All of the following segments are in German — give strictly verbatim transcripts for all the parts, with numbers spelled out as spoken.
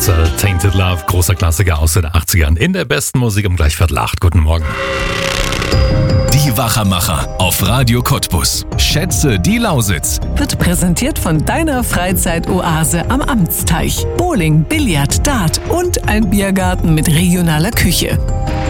Russell, Tainted Love, großer Klassiker aus den achtzigern in der besten Musik um gleich Viertel acht. Guten Morgen. Die Wachermacher auf Radio Cottbus. Schätze die Lausitz. Wird präsentiert von deiner Freizeitoase am Amtsteich. Bowling, Billard, Dart und ein Biergarten mit regionaler Küche.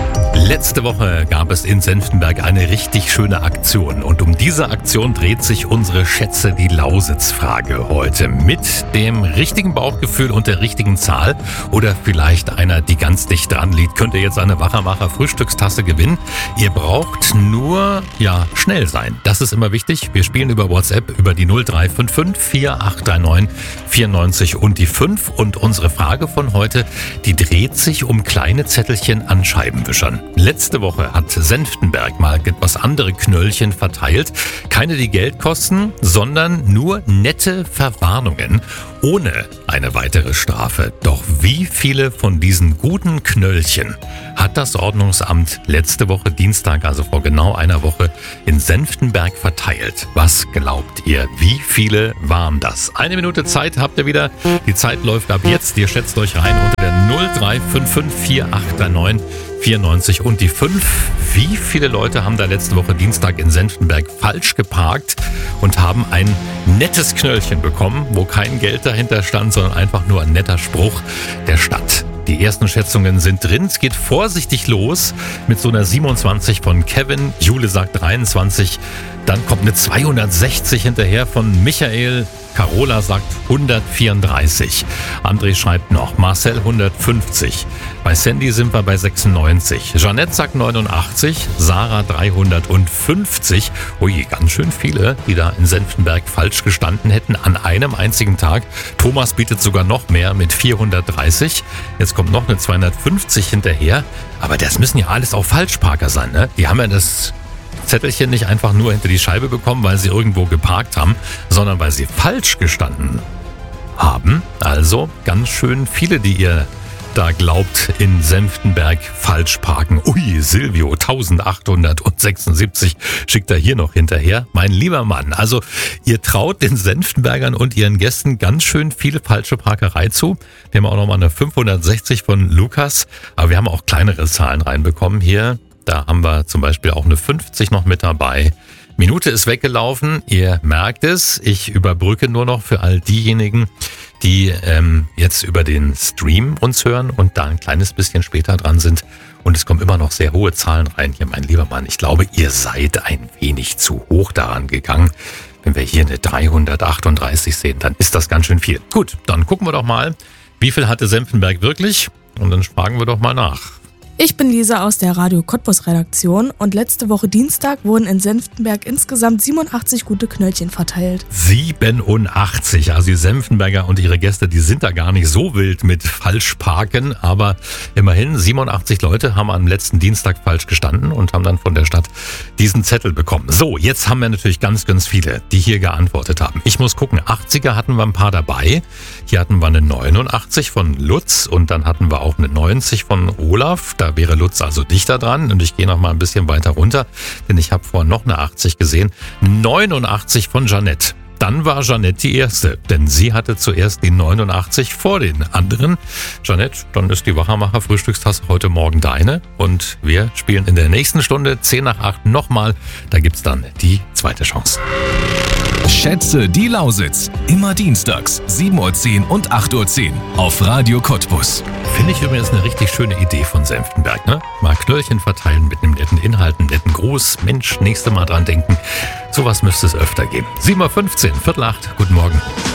Letzte Woche gab es in Senftenberg eine richtig schöne Aktion und um diese Aktion dreht sich unsere Schätze die Lausitz-Frage heute. Mit dem richtigen Bauchgefühl und der richtigen Zahl oder vielleicht einer, die ganz dicht dran liegt, könnt ihr jetzt eine Wachermacher Frühstückstasse gewinnen. Ihr braucht nur, ja, schnell sein. Das ist immer wichtig. Wir spielen über WhatsApp über die null drei fünf fünf vier acht drei neun vier neun und die fünf und unsere Frage von heute, die dreht sich um kleine Zettelchen an Scheibenwischern. Letzte Woche hat Senftenberg mal etwas andere Knöllchen verteilt. Keine, die Geld kosten, sondern nur nette Verwarnungen ohne eine weitere Strafe. Doch wie viele von diesen guten Knöllchen hat das Ordnungsamt letzte Woche Dienstag, also vor genau einer Woche, in Senftenberg verteilt? Was glaubt ihr? Wie viele waren das? Eine Minute Zeit habt ihr wieder. Die Zeit läuft ab jetzt. Ihr schätzt euch rein unter der null drei fünf fünf vier acht drei neun vier neun und die fünf. Wie viele Leute haben da letzte Woche Dienstag in Senftenberg falsch geparkt und haben ein nettes Knöllchen bekommen, wo kein Geld dahinter stand, sondern einfach nur ein netter Spruch der Stadt? Die ersten Schätzungen sind drin. Es geht vorsichtig los mit so einer siebenundzwanzig von Kevin. Jule sagt dreiundzwanzig. Dann kommt eine zweihundertsechzig hinterher von Michael. Carola sagt hundertvierunddreißig. André schreibt noch. Marcel hundertfünfzig. Bei Sandy sind wir bei sechsundneunzig. Jeanette sagt neunundachtzig. Sarah dreihundertfünfzig. Ui, ganz schön viele, die da in Senftenberg falsch gestanden hätten an einem einzigen Tag. Thomas bietet sogar noch mehr mit vierhundertdreißig. Jetzt kommt noch eine zweihundertfünfzig hinterher. Aber das müssen ja alles auch Falschparker sein, ne? Die haben ja das Zettelchen nicht einfach nur hinter die Scheibe bekommen, weil sie irgendwo geparkt haben, sondern weil sie falsch gestanden haben. Also ganz schön viele, die ihr da glaubt, in Senftenberg falsch parken. Ui, Silvio, eintausendachthundertsechsundsiebzig schickt er hier noch hinterher. Mein lieber Mann, also ihr traut den Senftenbergern und ihren Gästen ganz schön viele falsche Parkerei zu. Wir haben auch nochmal eine fünfhundertsechzig von Lukas, aber wir haben auch kleinere Zahlen reinbekommen hier. Da haben wir zum Beispiel auch eine fünfzig noch mit dabei. Minute ist weggelaufen, ihr merkt es. Ich überbrücke nur noch für all diejenigen, die ähm, jetzt über den Stream uns hören und da ein kleines bisschen später dran sind. Und es kommen immer noch sehr hohe Zahlen rein. Hier, mein lieber Mann, ich glaube, ihr seid ein wenig zu hoch daran gegangen. Wenn wir hier eine dreihundertachtunddreißig sehen, dann ist das ganz schön viel. Gut, dann gucken wir doch mal, wie viel hatte Senftenberg wirklich? Und dann fragen wir doch mal nach. Ich bin Lisa aus der Radio Cottbus Redaktion und letzte Woche Dienstag wurden in Senftenberg insgesamt siebenundachtzig gute Knöllchen verteilt. siebenundachtzig, also die Senftenberger und ihre Gäste, die sind da gar nicht so wild mit Falschparken, aber immerhin siebenundachtzig Leute haben am letzten Dienstag falsch gestanden und haben dann von der Stadt diesen Zettel bekommen. So, jetzt haben wir natürlich ganz, ganz viele, die hier geantwortet haben. Ich muss gucken, achtziger hatten wir ein paar dabei. Hier hatten wir eine neunundachtzig von Lutz und dann hatten wir auch eine neunzig von Olaf. Da wäre Lutz also dichter dran und ich gehe noch mal ein bisschen weiter runter, denn ich habe vorhin noch eine achtzig gesehen. neunundachtzig von Jeanette. Dann war Jeanette die erste, denn sie hatte zuerst die neunundachtzig vor den anderen. Jeanette, dann ist die Wachermacher Frühstückstasse heute Morgen deine und wir spielen in der nächsten Stunde zehn nach acht nochmal. Da gibt's dann die zweite Chance. Schätze die Lausitz. Immer dienstags, sieben Uhr zehn und acht Uhr zehn auf Radio Cottbus. Finde ich übrigens eine richtig schöne Idee von Senftenberg, ne? Mal Knöllchen verteilen mit einem netten Inhalt, einem netten Gruß. Mensch, nächstes Mal dran denken. Sowas müsste es öfter geben. sieben Uhr fünfzehn, Viertel acht, guten Morgen.